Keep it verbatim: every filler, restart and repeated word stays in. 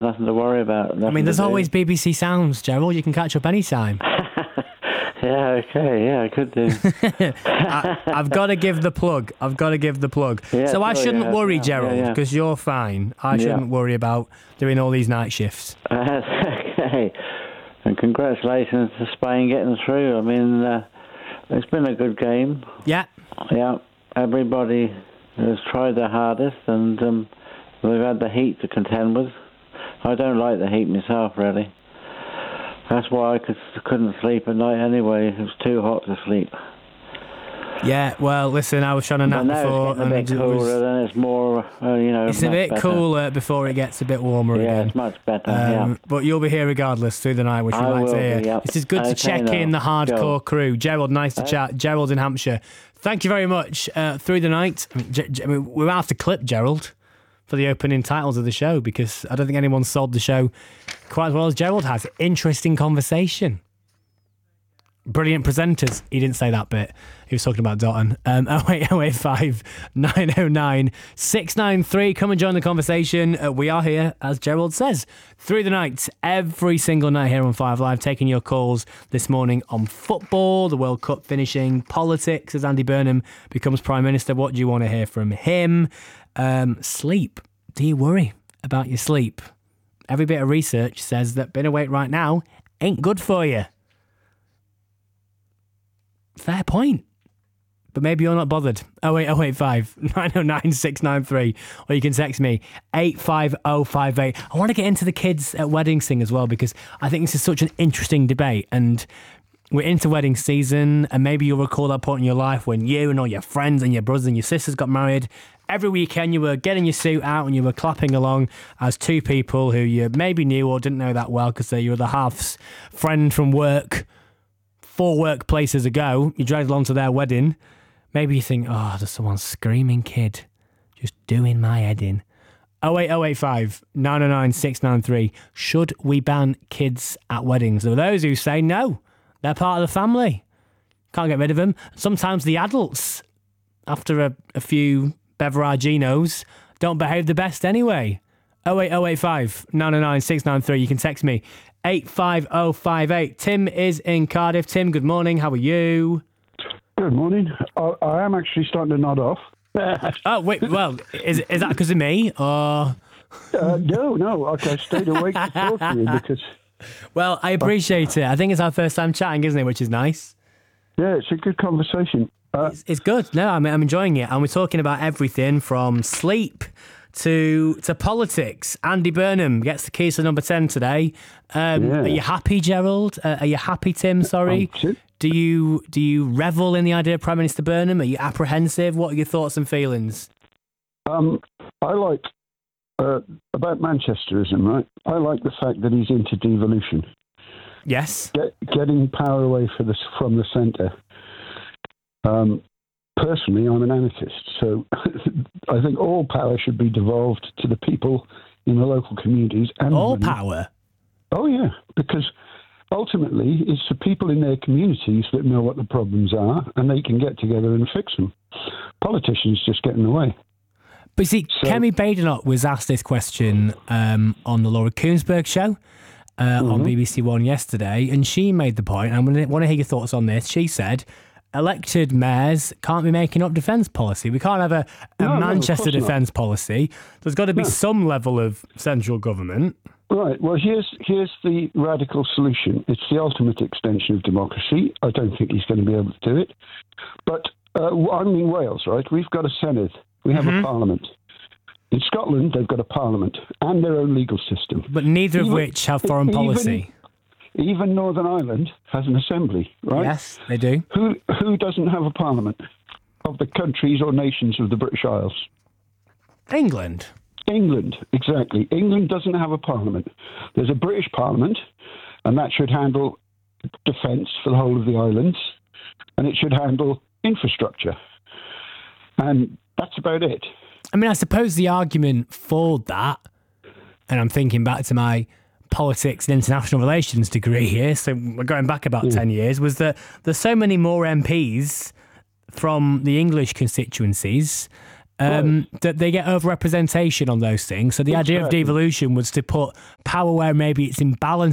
nothing to worry about. I mean, there's always B B C Sounds, Gerald. You can catch up anytime. Yeah, okay, yeah, I could do. I, I've got to give the plug. I've got to give the plug. Yeah, so I sorry, shouldn't yeah, worry, yeah, Gerald, yeah, because yeah. you're fine. I shouldn't Yeah. worry about doing all these night shifts. Uh, okay. And congratulations to Spain getting through. I mean, uh, it's been a good game. Yeah. Yeah, everybody has tried their hardest, and um, we've had the heat to contend with. I don't like the heat myself, really. That's why I could, couldn't sleep at night anyway. It was too hot to sleep. Yeah, well, listen, I was trying to nap But now before. it's getting a bit and it cooler, was, then it's more, uh, you know, it's a much bit better. cooler before it gets a bit warmer Yeah, again. it's much better, Um, yeah. But you'll be here regardless through the night, which we I like to will hear. be, yep. This is good to Okay, check now. in the hardcore Go. crew. Gerald, nice to Hey. chat. Gerald in Hampshire. Thank you very much. Uh, through the night, I mean, Ge- Ge- I mean, we might have to clip Gerald for the opening titles of the show because I don't think anyone's sold the show quite as well as Gerald has. Interesting conversation. Brilliant presenters. He didn't say that bit. He was talking about Dotton. Um, oh eight oh eight five, nine oh nine, six nine three. Come and join the conversation. Uh, we are here, as Gerald says, through the night, every single night here on Five Live, taking your calls this morning on football, the World Cup finishing, politics as Andy Burnham becomes Prime Minister. What do you want to hear from him? Um, sleep. Do you worry about your sleep? Every bit of research says that being awake right now ain't good for you. Fair point. But maybe you're not bothered. oh eight oh eight five, nine oh nine, six nine three. Or you can text me, eight five oh five eight. I want to get into the kids at wedding thing as well because I think this is such an interesting debate. And we're into wedding season, and maybe you'll recall that point in your life when you and all your friends and your brothers and your sisters got married. Every weekend you were getting your suit out and you were clapping along as two people who you maybe knew or didn't know that well because they're your other half's friend from work. Four workplaces ago, you dragged along to their wedding. Maybe you think, oh, there's someone screaming kid just doing my head in. oh eight oh eight five, nine oh nine, six nine three. Should we ban kids at weddings? There are those who say no, they're part of the family. Can't get rid of them. Sometimes the adults, after a, a few beveraginos, don't behave the best anyway. oh eight oh eight five, nine oh nine, six nine three. You can text me, eight five oh five eight. Tim is in Cardiff. Tim, good morning. How are you? Good morning. I, I am actually starting to nod off. Oh, wait, well, is is that because of me, or...? Uh, no, no. Okay, I stayed awake to talk to you because... Well, I appreciate it. I think it's our first time chatting, isn't it, which is nice. Yeah, it's a good conversation. Uh, It's, it's good. No, I'm, I'm enjoying it. And we're talking about everything from sleep to to politics. Andy Burnham gets the keys to number ten today. Um, Yeah. Are you happy, Gerald? Uh, are you happy, Tim? Sorry. I'm t- Do you do you revel in the idea of Prime Minister Burnham? Are you apprehensive? What are your thoughts and feelings? Um, I like, uh, about Manchesterism, right? I like the fact that he's into devolution. Yes. Get, getting power away for this, from the centre. Um, personally, I'm an anarchist, so I think all power should be devolved to the people in the local communities. And All money. power. Oh, yeah, because ultimately it's the people in their communities that know what the problems are and they can get together and fix them. Politicians just get in the way. But see, So- Kemi Badenoch was asked this question um, on the Laura Koonsberg show uh, Mm-hmm. on B B C One yesterday, and she made the point, and I want to hear your thoughts on this. She said, elected mayors can't be making up defence policy. We can't have a, a No, no, of Manchester course not. defence policy. There's got to be No. some level of central government. Right. Well, here's here's the radical solution. It's the ultimate extension of democracy. I don't think he's going to be able to do it. But uh, I'm in Wales, right? We've got a Senedd. We have Mm-hmm. a parliament. In Scotland, they've got a parliament and their own legal system. But neither of Even- which have foreign even- policy. Even Northern Ireland has an assembly, right? Yes, they do. Who who doesn't have a parliament of the countries or nations of the British Isles? England. England, exactly. England doesn't have a parliament. There's a British parliament, and that should handle defence for the whole of the islands, and it should handle infrastructure. And that's about it. I mean, I suppose the argument for that, and I'm thinking back to my politics and international relations degree here, so we're going back about ten years, was that there's so many more M Ps from the English constituencies Um, right. That they get overrepresentation on those things. So the exactly. idea of devolution was to put power where maybe it's imbalanced